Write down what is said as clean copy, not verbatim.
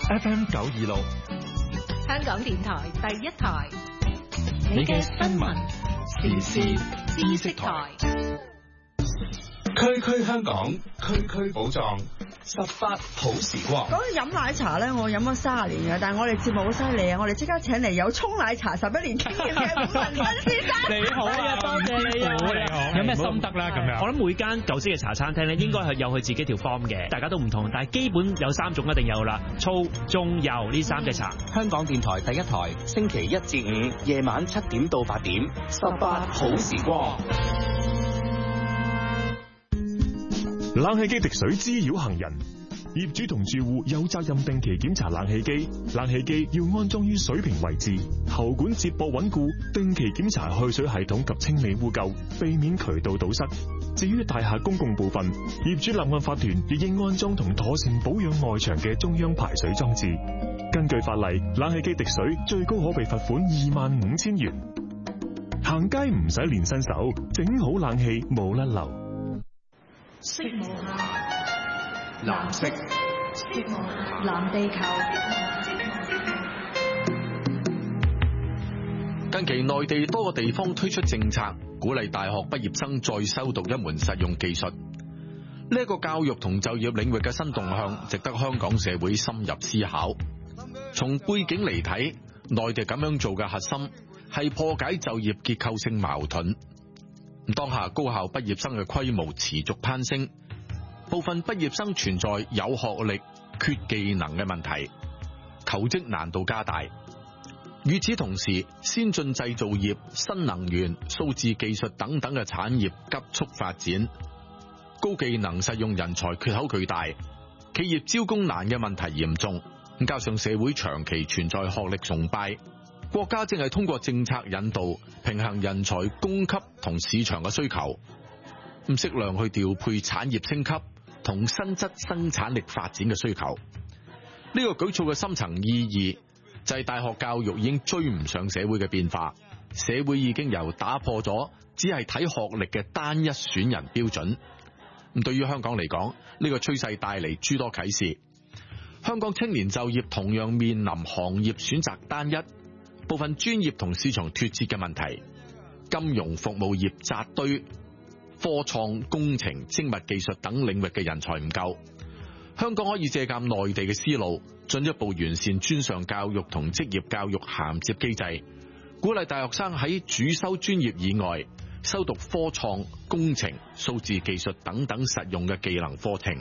FM 926， 香港電台第一台，你嘅新聞時事知識台， 區區香港，區區寶藏，18好時光。 講起飲奶茶咧，我飲咗30年嘅，但係我哋節目好犀利啊！我哋即刻請嚟有沖奶茶11年經驗嘅伍文新先生。 你好啊，多謝你啊！ 你好， 有咩心得啦？咁樣，我諗每間舊式嘅茶餐廳咧，應該係有佢自己條 form 嘅，大家都唔同，但係基本有3種一定有啦，粗、中、幼呢3隻茶。 香港電台第一台，星期1至5夜晚7點到8點，18好時光。 冷氣機滴水滋擾行人，業主同住戶有責任定期檢查冷氣機。冷氣機要安裝於水平位置，喉管接駁穩固，定期檢查去水系統及清理污垢，避免渠道堵塞。至於大廈公共部分，業主立案法團亦應安裝同妥善保養外牆嘅中央排水裝置。根據法例，冷氣機滴水最高可被罰款25,000元。行街唔使練新手，整好冷氣冇甩漏。 色無限， 藍色， 色無限，藍地球。 近期內地多個地方推出政策，鼓勵大學畢業生再修讀一門實用技術。呢個教育同就業領域嘅新動向，值得香港社會深入思考。從背景嚟睇，內地咁樣做嘅核心係破解就業結構性矛盾。當下高校畢業生嘅規模持續攀升，部分畢業生存在有學歷缺技能嘅問題，求職難度加大。與此同時，先進製造業、新能源、數字技術等等嘅產業急速發展，高技能實用人才缺口巨大，企業招工難嘅問題嚴重。加上社會長期存在學歷崇拜，國家正係通過政策引導平衡人才供給同市場嘅需求，適量去調配產業升級同新質生產力發展嘅需求。呢個舉措嘅深層意義就係大學教育已經追唔上社會嘅變化，社會已經由打破咗只係睇學歷嘅單一選人標準。對於香港嚟講，呢個趨勢帶嚟諸多啟示。香港青年就業同樣面臨行業選擇單一、部分專業同市場脫節嘅問題，金融服務業扎堆，科創、工程、精密技術等領域嘅人才唔夠。香港可以借鑒內地嘅思路，進一步完善專上教育同職業教育銜接機制，鼓勵大學生喺主修專業以外修讀科創、工程、數字技術等等實用嘅技能課程。